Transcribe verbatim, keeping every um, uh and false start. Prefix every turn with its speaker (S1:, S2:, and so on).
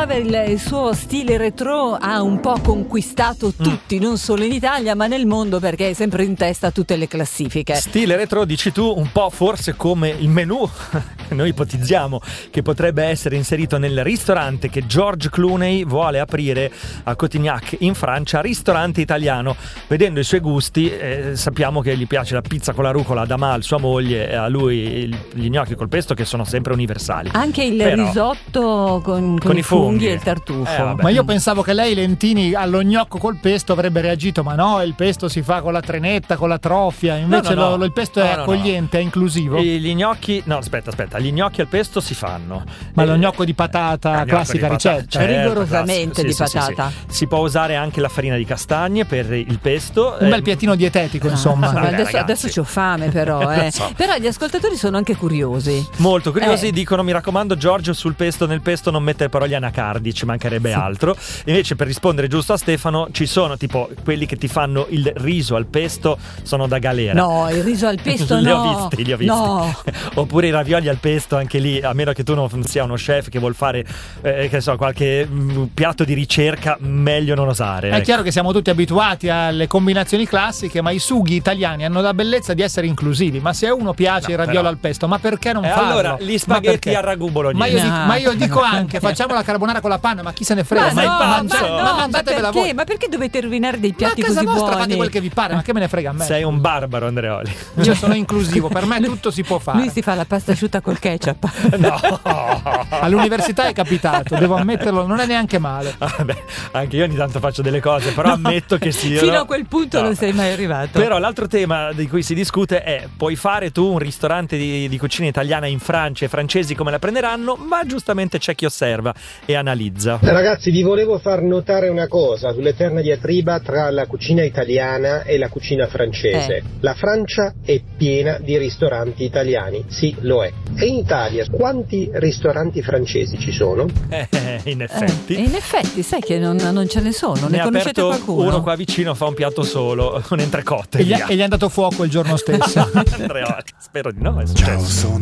S1: Lover, il, il suo stile retro ha un po' conquistato tutti, mm. non solo in Italia ma nel mondo, perché è sempre in testa a tutte le classifiche.
S2: Stile retro, dici tu, un po' forse come il menù che noi ipotizziamo che potrebbe essere inserito nel ristorante che George Clooney vuole aprire a Cotignac in Francia, ristorante italiano. Vedendo i suoi gusti eh, sappiamo che gli piace la pizza con la rucola ad Amal, sua moglie, e a lui il, gli gnocchi col pesto, che sono sempre universali.
S1: Anche il
S2: Però,
S1: risotto con, con,
S2: con
S1: i
S2: i
S1: funghi,
S2: funghi
S1: e il tartufo.
S3: Eh, ma io pensavo che lei, Lentini, allo gnocco col pesto avrebbe reagito, ma no, il pesto si fa con la trenetta, con la trofia, invece
S2: no, no, no.
S3: Lo, il pesto
S2: no,
S3: è
S2: no,
S3: accogliente,
S2: no.
S3: è inclusivo.
S2: E gli gnocchi, no aspetta aspetta, gli gnocchi al pesto si fanno.
S3: Ma
S2: eh,
S3: lo gnocco di patata,
S2: eh,
S3: classica
S2: di patata,
S3: ricetta.
S2: certo,
S1: rigorosamente
S2: classico,
S1: di
S2: sì, sì,
S1: patata.
S2: sì, sì. Si può usare anche la farina di castagne per il pesto.
S3: Un
S2: eh,
S3: bel piattino dietetico, insomma.
S1: insomma,
S2: Vabbè,
S1: adesso,
S2: ragazzi.
S1: adesso c'ho fame però eh.
S2: So.
S1: Però gli ascoltatori sono anche curiosi.
S2: Molto curiosi,
S1: Eh.
S2: dicono: mi raccomando Giorgio, sul pesto, nel pesto non mettere però gli anacardi, ci mancherebbe
S1: Sì.
S2: altro. Invece, per rispondere giusto a Stefano, ci sono tipo quelli che ti fanno il riso al pesto, sono da galera.
S1: No, il riso al pesto
S2: li
S1: no.
S2: ho visti, li ho visti.
S1: No.
S2: Oppure i ravioli al pesto, anche lì, a meno che tu non sia uno chef che vuol fare eh, che so, qualche mh, piatto di ricerca, meglio non osare.
S3: È
S2: ecco.
S3: chiaro che siamo tutti abituati alle combinazioni classiche, ma i sughi italiani hanno la bellezza di essere inclusivi. Ma se a uno piace
S2: No,
S3: il raviolo
S2: però.
S3: al pesto, ma perché non
S2: E
S3: farlo?
S2: allora gli
S3: Ma
S2: spaghetti
S3: perché?
S2: al ragù bolognese.
S3: Ma io, dico,
S1: No.
S3: ma io dico anche, facciamo la carbonara con la panna, ma chi se ne frega?
S1: Ma,
S2: sei
S1: no,
S2: pazzo?
S1: ma, no,
S3: ma
S1: ma
S3: mangiatevela
S1: perché?
S3: voi.
S1: Ma perché dovete rovinare dei
S3: Ma a
S1: piatti
S3: casa
S1: così
S3: vostra
S1: buoni?
S3: fate quel che vi pare, ma che me ne frega a me?
S2: Sei un barbaro, Andreoli.
S3: Io sono inclusivo, per me tutto si può fare.
S1: Lui si fa la pasta asciutta col ketchup.
S2: No.
S3: All'università è capitato, devo ammetterlo, non è neanche male.
S2: Vabbè, anche io ogni tanto faccio delle cose, però
S1: No.
S2: ammetto che sì.
S1: Fino a quel punto
S2: No.
S1: non sei mai arrivato.
S2: Però l'altro tema di cui si discute è: puoi fare tu un ristorante di, di cucina italiana in Francia, e i francesi come la prenderanno? Ma giustamente c'è chi osserva e analizza.
S4: Ragazzi, vi volevo far notare una cosa sull'eterna diatriba tra la cucina italiana e la cucina francese.
S1: Eh.
S4: La Francia è piena di ristoranti italiani, sì, lo è. E in Italia quanti ristoranti francesi ci sono?
S2: Eh, in
S1: Eh,
S2: effetti.
S1: e in effetti, sai che non, non ce ne sono. Ne,
S2: Ne ha
S1: conoscete
S2: aperto
S1: qualcuno?
S2: uno qua vicino, fa un piatto solo, un entrecote.
S3: E gli,
S2: via.
S3: e gli è andato fuoco il giorno stesso.
S2: Andreoli, spero di no, è successo.
S5: Ciao, sono